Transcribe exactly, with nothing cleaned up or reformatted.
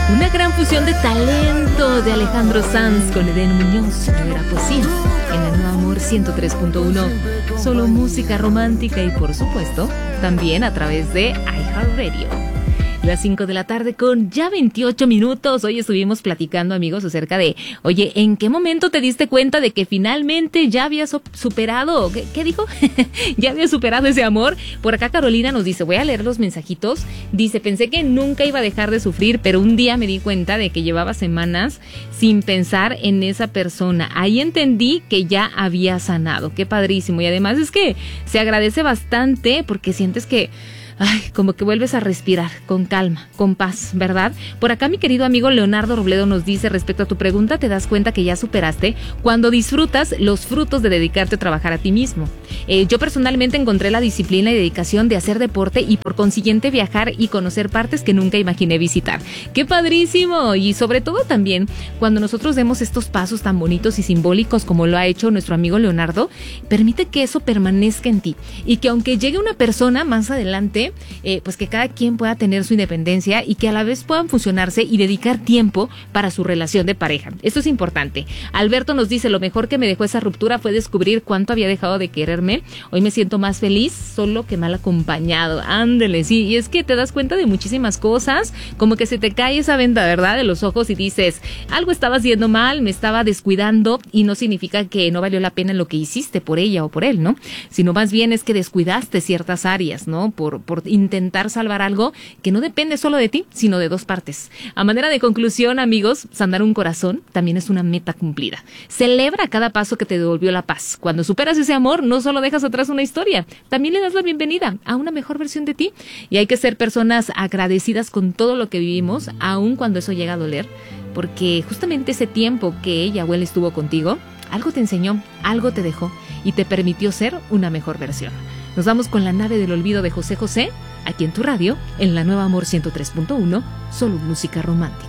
Una gran fusión de talento de Alejandro Sanz con Eden Muñoz, Nueva Poesía, en el Nuevo Amor ciento tres punto uno. Solo música romántica y, por supuesto, también a través de iHeartRadio. Las cinco de la tarde con ya veintiocho minutos. Hoy estuvimos platicando, amigos, acerca de, oye, ¿en qué momento te diste cuenta de que finalmente ya habías superado? ¿Qué, qué dijo? Ya habías superado ese amor. Por acá Carolina nos dice, voy a leer los mensajitos. Dice, pensé que nunca iba a dejar de sufrir, pero un día me di cuenta de que llevaba semanas sin pensar en esa persona. Ahí entendí que ya había sanado. Qué padrísimo. Y además es que se agradece bastante porque sientes que ay, como que vuelves a respirar con calma, con paz, ¿verdad? Por acá mi querido amigo Leonardo Robledo nos dice, respecto a tu pregunta, te das cuenta que ya superaste cuando disfrutas los frutos de dedicarte a trabajar a ti mismo. Eh, yo personalmente encontré la disciplina y dedicación de hacer deporte y por consiguiente viajar y conocer partes que nunca imaginé visitar. ¡Qué padrísimo! Y sobre todo también cuando nosotros demos estos pasos tan bonitos y simbólicos como lo ha hecho nuestro amigo Leonardo, permite que eso permanezca en ti y que aunque llegue una persona más adelante, Eh, pues que cada quien pueda tener su independencia y que a la vez puedan funcionarse y dedicar tiempo para su relación de pareja. Esto es importante. Alberto nos dice, lo mejor que me dejó esa ruptura fue descubrir cuánto había dejado de quererme. Hoy me siento más feliz solo que mal acompañado. Ándele, sí. Y es que te das cuenta de muchísimas cosas, como que se te cae esa venda, ¿verdad?, de los ojos y dices, algo estaba haciendo mal, me estaba descuidando, y no significa que no valió la pena lo que hiciste por ella o por él, ¿no? Sino más bien es que descuidaste ciertas áreas, ¿no? Por, por intentar salvar algo que no depende solo de ti, sino de dos partes. A manera de conclusión, amigos, sanar un corazón también es una meta cumplida. Celebra cada paso que te devolvió la paz. Cuando superas ese amor, no solo dejas atrás una historia, también le das la bienvenida a una mejor versión de ti. Y hay que ser personas agradecidas con todo lo que vivimos, aun cuando eso llega a doler, porque justamente ese tiempo que ella o él estuvo contigo, algo te enseñó, algo te dejó y te permitió ser una mejor versión. Nos vamos con La nave del olvido de José José, aquí en tu radio, en la Nueva Amor ciento tres punto uno, solo música romántica.